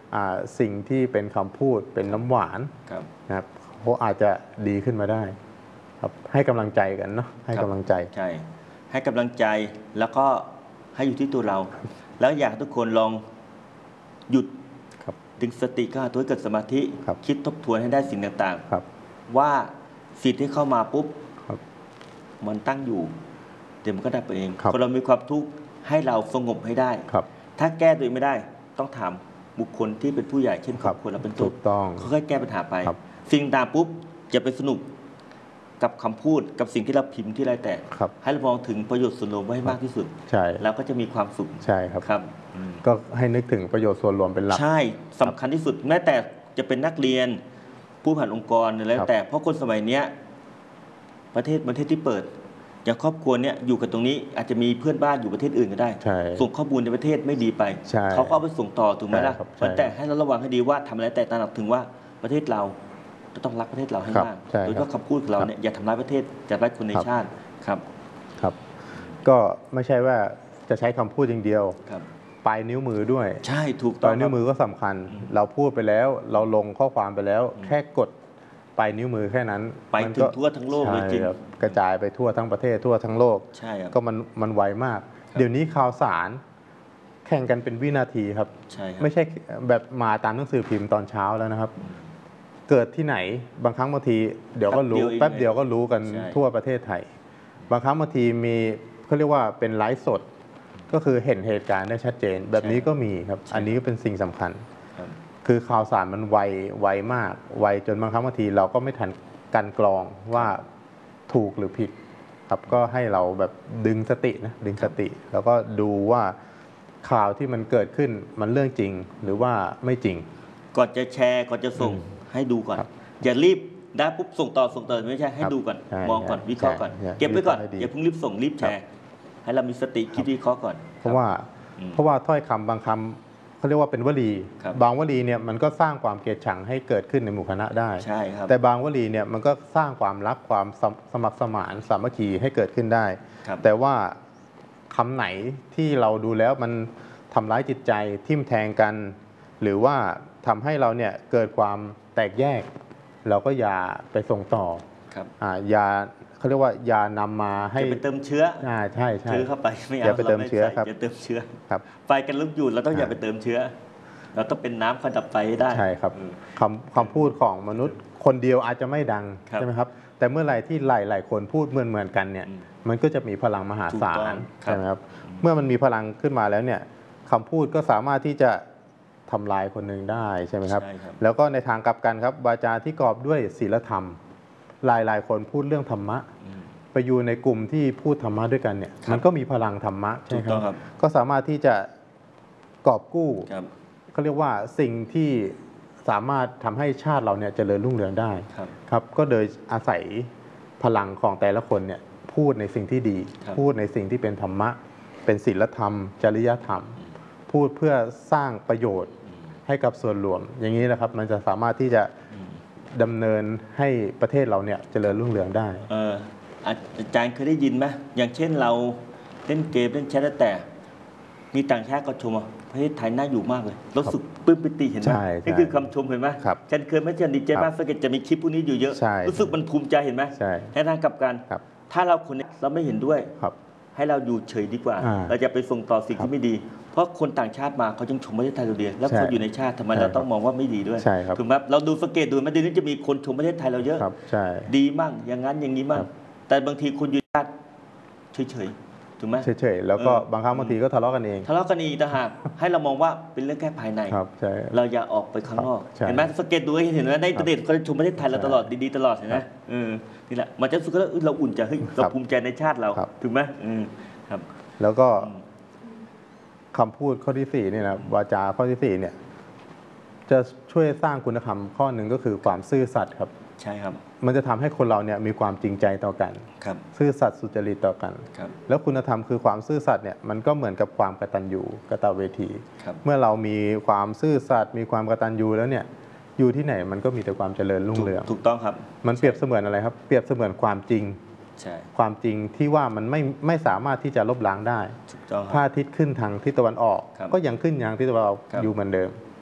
สิ่งที่เป็นคำพูดเป็นน้ำหวานนะครับเขาอาจจะดีขึ้นมาได้ครับให้กำลังใจกันเนาะให้กำลังใจใช่ให้กำลังใจแล้วก็ให้อยู่ที่ตัวเราแล้วอยากทุกคนลองหยุดดึงสติเข้าตัวเกิดสมาธิคิดทบทวนให้ได้สิ่งต่างๆว่าสิ่งที่เข้ามาปุ๊บมันตั้งอยู่เดี๋ยวมันก็ดับไปเองพอเรามีความทุกข์ให้เราสงบให้ได้ถ้าแก้ตัวเองไม่ได้ต้องถามบุคคลที่เป็นผู้ใหญ่เช่นครอบครัวเราเป็นต้นค่อยๆแก้ปัญหาไปสิ่งต่างปุ๊บจะไปสนุกกับคำพูดกับสิ่งที่เราพิมพ์ที่ไรแต่ให้เรามองถึงประโยชน์ส่วนรวมไว้ให้มากที่สุดแล้วก็จะมีความสุขใช่ครับก็ให้นึกถึงประโยชน์ส่วนรวมเป็นหลักใช่สำคัญที่สุดแม้แต่จะเป็นนักเรียนผู้ผ่านองค์กรแล้วแต่เพราะคนสมัยนี้ประเทศที่เปิดอย่างครอบครัวเนี่ยอยู่กันตรงนี้อาจจะมีเพื่อนบ้านอยู่ประเทศอื่นก็ได้ส่งข้อมูลในประเทศไม่ดีไปเขาก็เอาไปส่งต่อถูกไหมล่ะแต่ให้เราระวังให้ดีว่าทำอะไรแต่ตระหนักถึงว่าประเทศเราต้องรักประเทศเราให้มากโดยเฉพาะคำพูดของเราเนี่ยอย่าทำร้ายประเทศอย่าทำร้ายคนในชาติครับก็ไม่ใช่ว่าจะใช้คำพูดอย่างเดียวปลายนิ้วมือด้วยใช่ถูกต้องปลายนิ้วมือก็สำคัญเราพูดไปแล้วเราลงข้อความไปแล้วแค่กดปลายนิ้วมือแค่นั้นไปถึงทั่วทั้งโลกเลยจริงกระจายไปทั่วทั้งประเทศทั่วทั้งโลกก็มันไวมากเดี๋ยวนี้ข่าวสารแข่งกันเป็นวินาทีครับไม่ใช่แบบมาตามหนังสือพิมพ์ตอนเช้าแล้วนะครับเกิดที่ไหนบางครั้งบางทีเดี๋ยวก็รู้แป๊บเดียวก็รู้กันทั่วประเทศไทยบางครั้งบางทีมีเขาเรียกว่าเป็นไลฟ์สดก็คือเห็นเหตุการณ์ได้ชัดเจนแบบนี้ก็มีครับอันนี้ก็เป็นสิ่งสำคัญคือข่าวสารมันไวมากไวจนบางครั้งบางทีเราก็ไม่ทันกันกรองว่าถูกหรือผิดครับก็ให้เราแบบดึงสติแล้วก็ดูว่าข่าวที่มันเกิดขึ้นมันเรื่องจริงหรือว่าไม่จริงก่อนจะแชร์ก่อนจะส่งให้ดูก่อนอย่ารีบได้ปุ๊บส่งต่อไม่ใช่ให้ดูก่อนมองก่อนวิเคราะห์ก่อนเก็บไว้ก่อนอย่าเพิ่งรีบส่งรีบแชร์ให้เรามีสติคิดวิเคราะห์ก่อนเพราะว่าถ้อยคำบางคำเขาเรียกว่าเป็นวลีบางวลีเนี่ยมันก็สร้างความเกลียดชังให้เกิดขึ้นในหมู่คณะได้ใช่ครับแต่บางวลีเนี่ยมันก็สร้างความรักความสมัครสมานสามัคคีให้เกิดขึ้นได้แต่ว่าคำไหนที่เราดูแล้วมันทำร้ายจิตใจทิ่มแทงกันหรือว่าทำให้เราเนี่ยเกิดความแตกแยกเราก็อย่าไปส่งต่ออย่าเขาเรียกว่าอย่านำมาให้ไปเติมเชื้อใช่เชื้อเข้าไปไม่เอาอย่าไปเติมเชื้อครับอย่าเติมเชื้อไฟกันลุกอยู่เราต้องอย่าไปเติมเชื้อเราต้องเป็นน้ำคอยดับไฟได้ใช่ครับคำพูดของมนุษย์คนเดียวอาจจะไม่ดังใช่ไหมครับแต่เมื่อไหร่ที่หลายคนพูดเหมือนกันเนี่ยมันก็จะมีพลังมหาศาลใช่ไหมครับเมื่อมันมีพลังขึ้นมาแล้วเนี่ยคำพูดก็สามารถที่จะทำลายคนหนึ่งได้ใช่ไหมครับแล้วก็ในทางกลับกันครับวาจาที่กอบด้วยศีลธรรมหลายคนพูดเรื่องธรรมะไปอยู่ในกลุ่มที่พูดธรรมะด้วยกันเนี่ยมันก็มีพลังธรรมะใช่ไหมครับก็สามารถที่จะกอบกู้เขาเรียกว่าสิ่งที่สามารถทำให้ชาติเราเนี่ยเจริญรุ่งเรืองได้ครับก็โดยอาศัยพลังของแต่ละคนเนี่ยพูดในสิ่งที่ดีพูดในสิ่งที่เป็นธรรมะเป็นศีลธรรมจริยธรรมพูดเพื่อสร้างประโยชน์ให้กับส่วนรวมอย่างนี้นะครับมันจะสามารถที่จะดำเนินให้ประเทศเราเนี่ยเจริญรุ่งเรืองได้อาจารย์เคยได้ยินไหมอย่างเช่นเราเล่นเกมเล่นแชทแต่มีต่างชาติก็ชมว่าประเทศไทยน่าอยู่มากเลยรู้สึกปลื้มปิติเห็นไหมนี่คือคำชมเห็นไหมฉันเคยไม่เช่นดีใจมากสังเกตจะมีคลิปพวกนี้อยู่เยอะรู้สึกมันภูมิใจเห็นไหมในทางกลับกันถ้าเราคนเราไม่เห็นด้วยให้เราอยู่เฉยดีกว่าเราจะไปส่งต่อสิ่งที่ไม่ดีเพราะคนต่างชาติมาเขายังชมประเทศไทยเราดีแล้วเขาอยู่ในชาติทำไมเราต้องมองว่าไม่ดีด้วยถูกไหมเราดูสังเกตดูมันเดี๋ยวนี้จะมีคนชมประเทศไทยเราเยอะดีมั่งอย่างนั้นอย่างนี้มั่งแต่บางทีคุณอยู่ชาติเฉยถูกไหมเฉยๆแล้วก็บางครั้งบางทีก็ทะเลาะกันเองแต่หากให้เรามองว่าเป็นเรื่องแค่ภายในเราอย่าออกไปข้างนอกเห็นไหมสังเกตดูเห็นไหมในอินเทอร์เน็ตเขาชมประเทศไทยเราตลอดดีๆตลอดเห็นไหมนี่แหละมันจะรู้สึกว่าเราอุ่นใจเฮ้ยเราภูมิใจในชาติเราถูกไหมครับแล้วก็คำพูดข้อที่4นี่นะวาจาข้อที่4เนี่ยจะช่วยสร้างคุณธรรมข้อหนึ่งก็คือความซื่อสัตย์ครับใช่ครับมันจะทำให้คนเราเนี่ยมีความจริงใจต่อกันซื่อสัตย์สุจริตต่อกันแล้วคุณธรรมคือความซื่อสัตย์เนี่ยมันก็เหมือนกับความกตัญญูกตเวทีเมื่อเรามีความซื่อสัตย์มีความกตัญญูแล้วเนี่ยอยู่ที่ไหนมันก็มีแต่ความเจริญรุ่งเรืองถูกต้องครับมันเปรียบเสมือนอะไรครับเปรียบเสมือนความจริงความจริงที่ว่ามันไม่สามารถที่จะลบล้างได้พระอาทิตย์ขึ้นทางทิศตะวันออกก็ยังขึ้นอย่างทิศตะวันออกอยู่เหมือนเดิม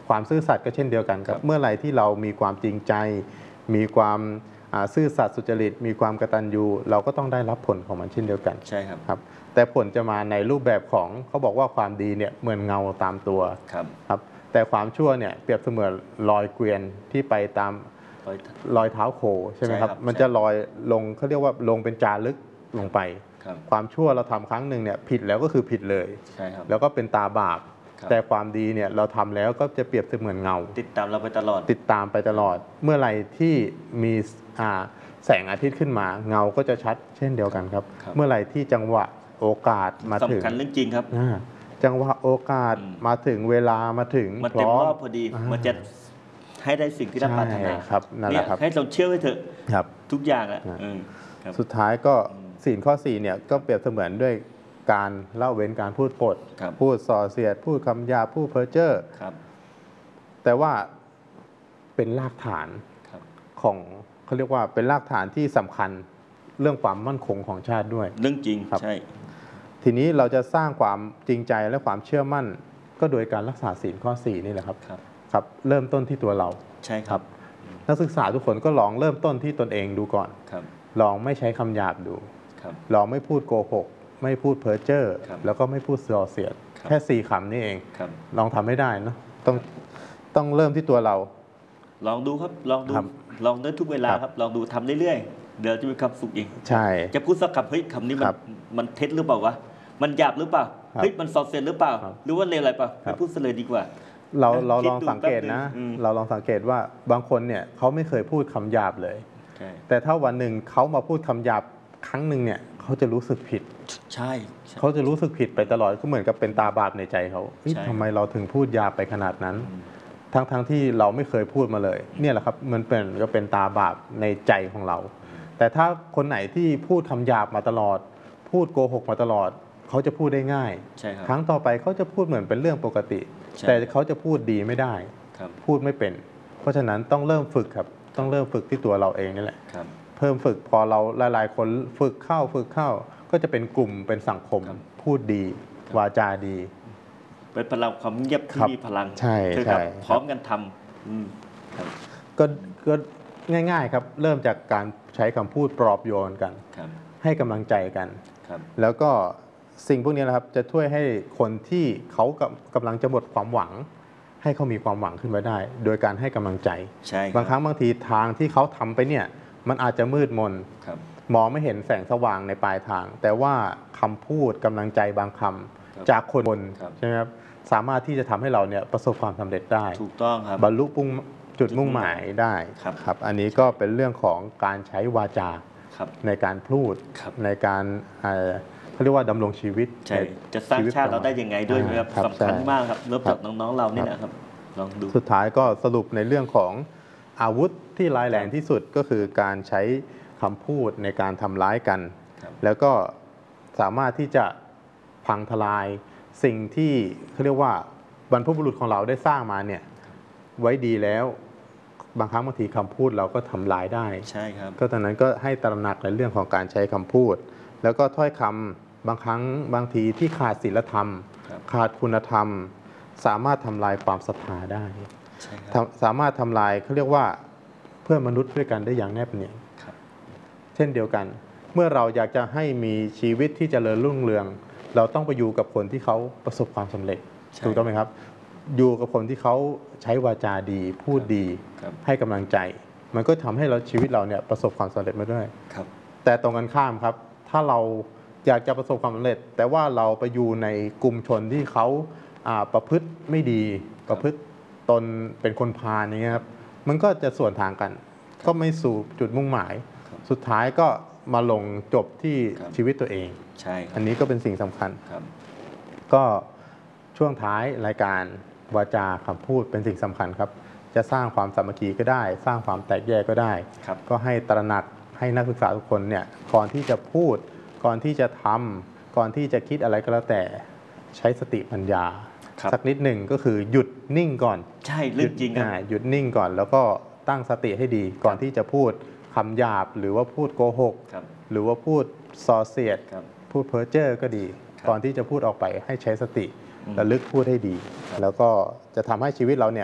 ความซื่อสัตย์ก็เช่นเดียวกันคครัรับบ เมื่อไหร่ที่เรามีความจริงใจ มีความซื่อสัตย์สุจริตมีความกตัญญูเราก็ต้องได้รับผลของมันเช่นเดียวกันใช่ครับครับแต่ผลจะมาในรูปแบบของเขาบอกว่าความดีเนี่ยเหมือนเงาตามตัวครับครับแต่ความชั่วเนี่ยเปรียบเสมือนรอยเกวียนที่ไปตามรอยเท้าโคใช่ไหมครับใช่ครับมันจะลอยลงเขาเรียกว่าลงเป็นจารึกลงไปครับความชั่วเราทำครั้งหนึ่งเนี่ยผิดแล้วก็คือผิดเลยใช่ครับแล้วก็เป็นตาบาปครับแต่ความดีเนี่ยเราทำแล้วก็จะเปรียบเสมือนเงาติดตามเราไปตลอดติดตามไปตลอด เมื่อไหร่ที่มีแสงอาทิตย์ขึ้นมาเงาก็จะชัดเช่นเดียวกันครับครับเมื่อไหร่ที่จังหวะโอกาสมาถึงสำคัญเรื่องจริงครับจังหวะโอกาสอืมมาถึงเวลามาถึงมันพเต็มร้อมรอบพอดี มันจะให้ได้สิ่งที่เราปรารถนาใช่ครับนั่นแหละครับให้เราเชื่อไว้เถอะครับทุกอย่างอ่ะอ่าครับสุดท้ายก็ศีลข้อ4เนี่ยก็เปรียบเสมือนด้วยการละเว้นการพูดปดครับพูดส่อเสียด พูดคำหยาบพูดเพ้อเจ้อครับแต่ว่าเป็นรากฐานครับของเขาเรียกว่าเป็นรากฐานที่สำคัญเรื่องความมั่นคงของชาติด้วยเรื่องจริงครับใช่ทีนี้เราจะสร้างความจริงใจและความเชื่อมั่น ก็โดยการรักษาศีลข้อ4นี่แหละครับครับครับ เริ่มต้นที่ตัวเราใช่ครับนักศึกษาทุกคนก็ลองเริ่มต้นที่ตนเองดูก่อนครับลองไม่ใช้คำหยาบดูครับลองไม่พูดโกหก ไม่พูดเพ้อเจ้อครับแล้วก็ไม่พูดส่อเสียดครับแค่ 4 คำนี่เองครับลองทำให้ได้เนอะต้องเริ่มที่ตัวเราลองดูครับ ลองดูครับลองได้ทุกเวลาครับครับ ลองดูทำเรื่อยๆ เดี๋ยวจะมีความสุขเองใช่จะพูดสักคำเฮ้ยคำนี้มัคน รับมันเท็จหรือเปล่าวะ มันหยาบหรือเปล่าครับเฮ้ย มันส่อเสียดหรือเปล่าครับหรือว่าเลวอะไรเปล่าครัไม่บพูดเสเลยดีกว่าเรานะเราคิลดองดูสังเกตนะแป๊บนึงเราลองสังเกตว่าบางคนเนี่ยเขาไม่เคยพูดคำหยาบเลยใช่แต่ถ้าวันหนึ่งเขามาพูดคำหยาบครั้งหนึ่งเนี่ยเขาจะรู้สึกผิดใช่ใช่เขาจะรู้สึกผิดไปตลอดก็เหมือนกับเป็นตาบาปในใจเขาเฮ้ยใช่ทำไมเราถึงพูดหยาบไปขนาดนั้นอืมทั้งที่เราไม่เคยพูดมาเลย เนี่ยแหละครับมันเป็นตาบาปในใจของเรา แต่ถ้าคนไหนที่พูดคำหยาบมาตลอด พูดโกหกมาตลอด เขาจะพูดได้ง่ายใช่ครับครั้งต่อไปเขาจะพูดเหมือนเป็นเรื่องปกติใช่แต่เขาจะพูดดีไม่ได้ครับพูดไม่เป็น เพราะฉะนั้นต้องเริ่มฝึกครับต้องเริ่มฝึกที่ตัวเราเองนี่แหละครับเพิ่มฝึกพอเราหลายๆคนฝึกเข้าก็จะเป็นกลุ่มเป็นสังคมครับพูดดีครับวาจาดีเป็นพลังความเงียบที่ครับมีพลังใช่คือครับใช่พร้อมกันทำครับก็ง่ายๆครับเริ่มจากการใช้คำพูดปลอบโยนกันครับให้กำลังใจกันครับแล้วก็สิ่งพวกนี้นะครับจะช่วยให้คนที่เขากำลังจะหมดความหวัง ให้เขามีความหวังขึ้นมาได้ โดยการให้กำลังใจใช่ครับบางครั้งบางทีทางที่เขาทำไปเนี่ยมันอาจจะมืดมนครับมองไม่เห็นแสงสว่างในปลายทาง แต่ว่าคำพูดกำลังใจบางคำครับจากคนครับใช่ไหมครับสามารถที่จะทำให้เราเนี่ยประสบความสำเร็จได้ถูกต้องครับบรรลุจุดมุ่งหมายได้ครับครับอันนี้ก็เป็นเรื่องของการใช้วาจาครับในการพูดครับในการเขาเรียกว่าดำรงชีวิตใช่ จะสร้างชาติเราได้ยังไงด้วยนะครับครับสำคัญใช่มากครับเริ่มจากครับน้องๆเรานี่นะครับ ลองดูสุดท้ายก็สรุปในเรื่องของอาวุธที่ร้ายแรงที่สุดก็คือการใช้คำพูดในการทำร้ายกันครับแล้วก็สามารถที่จะพังทลายสิ่งที่เขาเรียกว่าบรรพบุรุษของเราได้สร้างมาเนี่ยไว้ดีแล้ว บางครั้งบางทีคำพูดเราก็ทำลายได้ใช่ครับก็ตอนนั้นก็ให้ตระหนักในเรื่องของการใช้คำพูด แล้วก็ถ้อยคำบางครั้งบางทีที่ขาดศีลธรรมครับขาดคุณธรรม สามารถทำลายความศรัทธาได้ใช่ครับสามารถทำลายเขาเรียกว่าเพื่อนมนุษย์ด้วยกันได้อย่างแนบเนียนครับเช่นเดียวกัน เมื่อเราอยากจะให้มีชีวิตที่เจริญรุ่งเรือง เราต้องไปอยู่กับคนที่เขาประสบความสำเร็จใช่ถูกต้องไหมครับ อยู่กับคนที่เขาใช้วาจาดี พูดดีครับให้กำลังใจ มันก็ทำให้เราชีวิตเราเนี่ยประสบความสำเร็จมาด้วยครับแต่ตรงกันข้ามครับ ถ้าเราอยากจะประสบความสำเร็จ แต่ว่าเราไปอยู่ในกลุ่มชนที่เขาประพฤติไม่ดี ประพฤติตนเป็นคนพาลอย่างเงี้ยครับ มันก็จะส่วนทางกัน ก็ไม่สู่จุดมุ่งหมายครับสุดท้ายก็มาลงจบที่ครับชีวิตตัวเองใช่คอัรับนนี้ก็เป็นสิ่งสำคัญครับก็ช่วงท้ายรายการวาจาคำพูดเป็นสิ่งสำคัญครับ จะสร้างความสามัคคีก็ได้ สร้างความแตกแยกก็ได้ครับก็ให้ตระหนักให้นักศึกษาทุกคนเนี่ยก่อนที่จะพูด ก่อนที่จะทำก่อนที่จะคิดอะไรก็แล้วแต่ใช้สติปัญญาครับสักนิดหนึ่งก็คือหยุดนิ่งก่อนใช่เรื่องจริงครับหยุดนิ่งก่อน แล้วก็ตั้งสติให้ดี ก่อนที่จะพูดคำหยาบหรือว่าพูดโกหกครับหรือว่าพูดส่อเสียดครับพูดเพ้อเจ้อก็ดีครับก่อนที่จะพูดออกไปให้ใช้สติอืมระลึกพูดให้ดีครับแล้วก็จะทำให้ชีวิตเราเนี่ย